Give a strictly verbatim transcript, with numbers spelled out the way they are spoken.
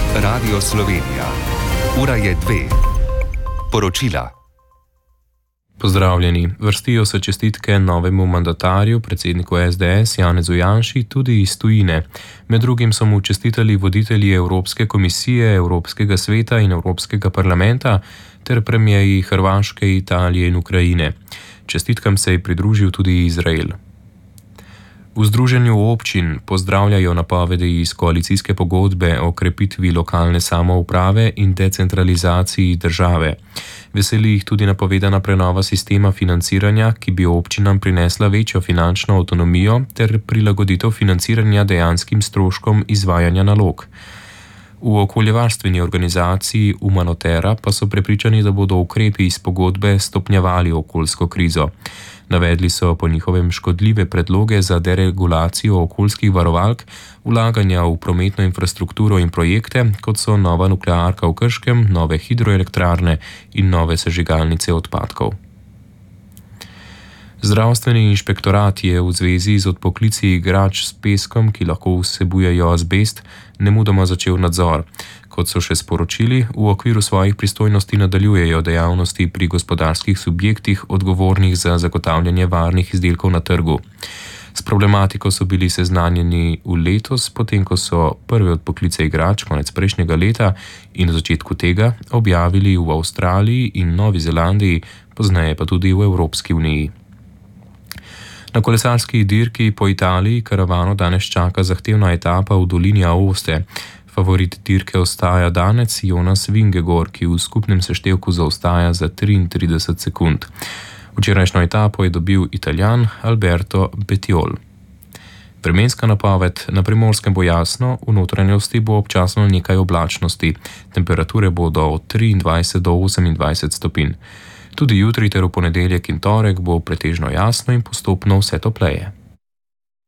Radio Slovenija. Ura je dve. Poročila. Pozdravljeni. Vrstijo se čestitke novemu mandatarju, predsedniku es de es Janezu Janši, tudi iz tujine. Med drugim so mu čestitali voditelji Evropske komisije, Evropskega sveta in Evropskega parlamenta ter premierji Hrvaške, Italije in Ukrajine. Čestitkam se je pridružil tudi Izrael. V Združenju občin pozdravljajo napovedi iz koalicijske pogodbe o krepitvi lokalne samouprave in decentralizaciji države. Veseli jih tudi napovedana prenova sistema financiranja, ki bi občinam prinesla večjo finančno avtonomijo ter prilagoditev financiranja dejanskim stroškom izvajanja nalog. V okoljevarstveni organizaciji Umanotera pa so prepričani, da bodo ukrepi iz pogodbe stopnjevali okoljsko krizo. Navedli so po njihovem škodljive predloge za deregulacijo okoljskih varovalk, vlaganja v prometno infrastrukturo in projekte, kot so nova nuklearka v Krškem, nove hidroelektrarne in nove sežigalnice odpadkov. Zdravstveni inšpektorat je v zvezi z odpoklici igrač s peskom, ki lahko vsebujejo azbest, nemudoma začel nadzor. Kot so še sporočili, v okviru svojih pristojnosti nadaljujejo dejavnosti pri gospodarskih subjektih, odgovornih za zagotavljanje varnih izdelkov na trgu. S problematiko so bili seznanjeni v letos, potem ko so prve odpoklice igrač konec prejšnjega leta in v začetku tega objavili v Avstraliji in Novi Zelandiji, pozneje pa tudi v Evropski uniji. Na kolesarski dirki po Italiji karavano danes čaka zahtevna etapa v dolini Aoste. Favorit dirke ostaja danec Jonas Vingegaard, ki v skupnem seštevku zaostaja za triintrideset sekund. Včerajšnjo etapo je dobil Italijan Alberto Bettiol. Vremenska napoved: na Primorskem bo jasno, v notranjosti bo občasno nekaj oblačnosti. Temperature bodo od triindvajset do osemindvajset stopinj. Tudi jutri ter v ponedeljek in torek bo pretežno jasno in postopno vse topleje.